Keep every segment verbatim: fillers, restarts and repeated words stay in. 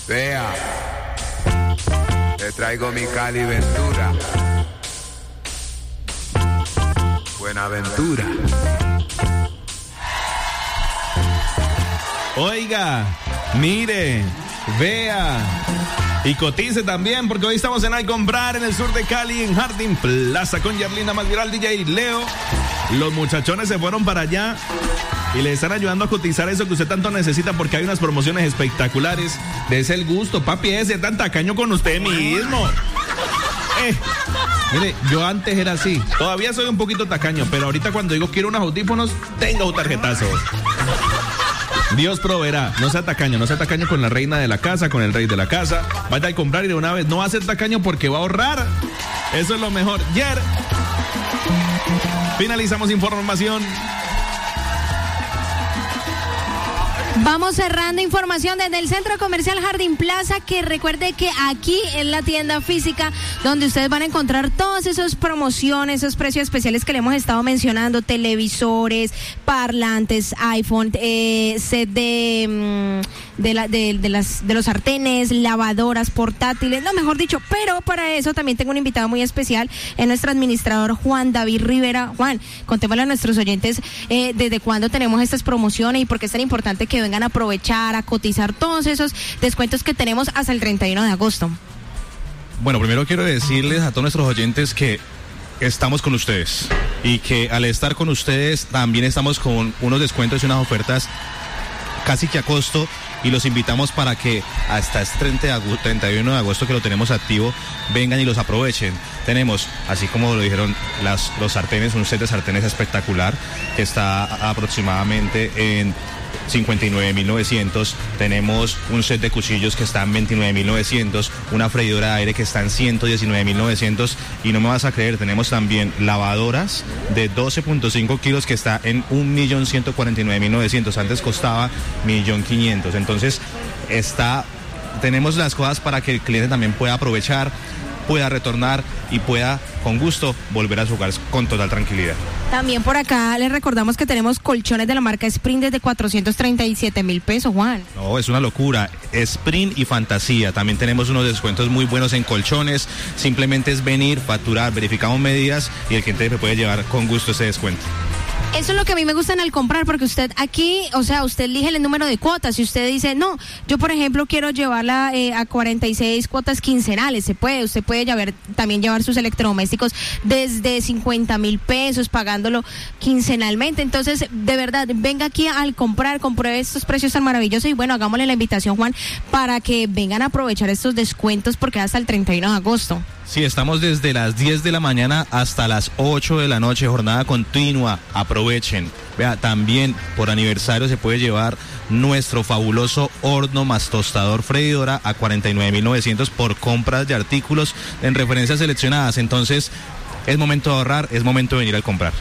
Vea, te traigo mi Cali Ventura. Buenaventura. Oiga, mire, vea y cotice también, porque hoy estamos en Al Comprar en el sur de Cali, en Jardín Plaza, con Yerlina Más Viral, D J Leo. Los muchachones se fueron para allá y le están ayudando a cotizar eso que usted tanto necesita, porque hay unas promociones espectaculares. Dese el gusto, papi, ese tan tacaño con usted mismo. Eh, mire, yo antes era así. Todavía soy un poquito tacaño, pero ahorita cuando digo quiero unos audífonos, tengo un tarjetazo. Dios proveerá. No sea tacaño, no sea tacaño con la reina de la casa, con el rey de la casa. Vaya a comprar y de una vez no va a ser tacaño porque va a ahorrar. Eso es lo mejor. Yer. Finalizamos información. Vamos cerrando información desde el Centro Comercial Jardín Plaza, que recuerde que aquí es la tienda física donde ustedes van a encontrar todas esas promociones, esos precios especiales que le hemos estado mencionando, televisores, parlantes, iPhone, eh, set de, de, la, de, de, las, de los sartenes, lavadoras, portátiles, no, mejor dicho, pero para eso también tengo un invitado muy especial, es nuestro administrador Juan David Rivera. Juan, contémosle a nuestros oyentes eh, desde cuándo tenemos estas promociones y por qué es tan importante que vengan a aprovechar, a cotizar todos esos descuentos que tenemos hasta el treinta y uno de agosto. Bueno, primero quiero decirles a todos nuestros oyentes que estamos con ustedes y que al estar con ustedes también estamos con unos descuentos y unas ofertas casi que a costo, y los invitamos para que hasta este treinta y uno de agosto que lo tenemos activo, vengan y los aprovechen. Tenemos, así como lo dijeron, las, los sartenes, un set de sartenes espectacular que está aproximadamente en cincuenta y nueve mil novecientos. Tenemos un set de cuchillos que está en veintinueve mil novecientos, una freidora de aire que está en ciento diecinueve mil novecientos, y no me vas a creer, tenemos también lavadoras de doce punto cinco kilos que está en un millón ciento cuarenta y nueve mil novecientos, antes costaba un millón quinientos mil. Entonces está, tenemos las cosas para que el cliente también pueda aprovechar, pueda retornar y pueda con gusto volver a su hogar con total tranquilidad. También por acá les recordamos que tenemos colchones de la marca Sprint desde cuatrocientos treinta y siete mil pesos, Juan. No, es una locura. Sprint y Fantasía. También tenemos unos descuentos muy buenos en colchones. Simplemente es venir, facturar, verificamos medidas y el cliente puede llevar con gusto ese descuento. Eso es lo que a mí me gusta en Al Comprar, porque usted aquí, o sea, usted elige el número de cuotas. Si usted dice, no, yo por ejemplo quiero llevarla eh, a cuarenta y seis cuotas quincenales, se puede. Usted puede llevar, también llevar sus electrodomésticos desde cincuenta mil pesos, pagándolo quincenalmente. Entonces, de verdad, venga aquí a Al Comprar, compruebe estos precios tan maravillosos y bueno, hagámosle la invitación, Juan, para que vengan a aprovechar estos descuentos porque hasta el treinta y uno de agosto. Sí, estamos desde las diez de la mañana hasta las ocho de la noche, jornada continua. Aprovechen. Vea, también por aniversario se puede llevar nuestro fabuloso horno más tostador freidora a cuarenta y nueve mil novecientos por compras de artículos en referencias seleccionadas. Entonces, es momento de ahorrar, es momento de venir a comprar.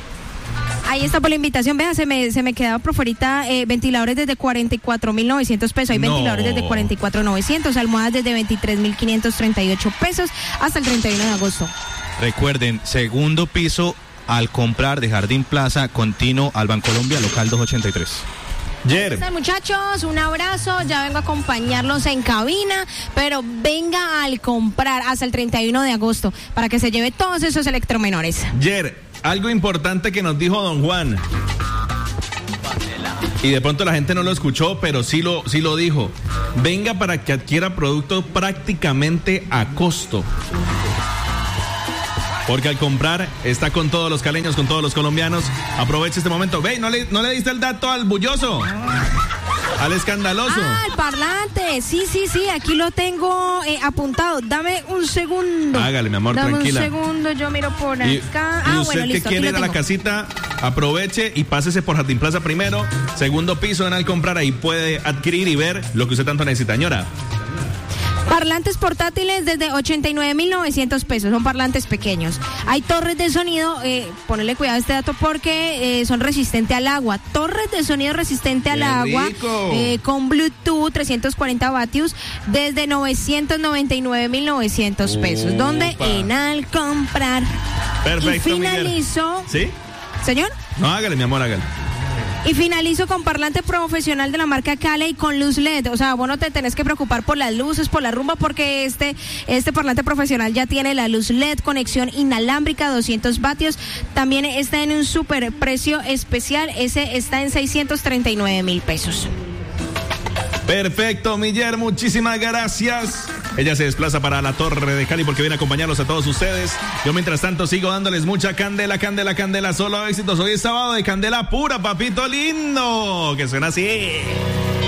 Ahí está por la invitación. Vea, se me, se me quedaba por fuera eh, ventiladores desde cuarenta y cuatro mil novecientos pesos. Hay no. ventiladores desde cuarenta y cuatro mil novecientos, almohadas desde veintitrés mil quinientos treinta y ocho pesos hasta el treinta y uno de agosto. Recuerden, segundo piso Al Comprar de Jardín Plaza, continuo al Bancolombia, local doscientos ochenta y tres. Yer. ¿Qué tal, muchachos? Un abrazo, ya vengo a acompañarlos en cabina, pero venga Al Comprar hasta el treinta y uno de agosto para que se lleve todos esos electromenores. Yer, algo importante que nos dijo don Juan, y de pronto la gente no lo escuchó, pero sí lo, sí lo dijo. Venga para que adquiera productos prácticamente a costo. Porque Al Comprar está con todos los caleños, con todos los colombianos. Aproveche este momento. Ve, ¿no le, no le diste el dato al bulloso? Al escandaloso. Ah, el parlante. Sí, sí, sí, aquí lo tengo eh, apuntado. Dame un segundo. Hágale, mi amor, Dame tranquila. Dame un segundo, yo miro por y, acá. Y ah, usted bueno, que listo, quiere ir a la casita, aproveche y pásese por Jardín Plaza primero. Segundo piso en Al Comprar, ahí puede adquirir y ver lo que usted tanto necesita, señora. Parlantes portátiles desde ochenta y nueve mil novecientos pesos, son parlantes pequeños. Hay torres de sonido, eh, ponerle cuidado a este dato porque eh, son resistentes al agua. Torres de sonido resistente al agua eh, con Bluetooth, trescientos cuarenta vatios, desde novecientos noventa y nueve mil novecientos pesos. Opa. Donde en Al Comprar. Perfecto. Y finalizó. Miguel. ¿Sí? ¿Señor? No, hágale, mi amor, hágale. Y finalizo con parlante profesional de la marca Cale y con luz L E D. O sea, vos no te tenés que preocupar por las luces, por la rumba, porque este, este parlante profesional ya tiene la luz L E D, conexión inalámbrica, doscientos vatios. También está en un super precio especial. Ese está en seiscientos treinta y nueve mil pesos. Perfecto, Miller, muchísimas gracias. Ella se desplaza para la Torre de Cali porque viene a acompañarlos a todos ustedes. Yo mientras tanto sigo dándoles mucha candela, candela, candela, solo éxitos. Hoy es sábado de candela pura, papito lindo, que suena así.